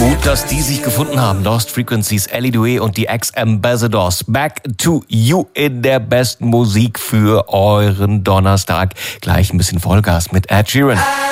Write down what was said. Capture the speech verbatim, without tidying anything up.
Gut, dass die sich gefunden haben. Lost Frequencies, Ellie Dewey und die Ex-Ambassadors. Back to you in der besten Musik für euren Donnerstag. Gleich ein bisschen Vollgas mit Ed Sheeran.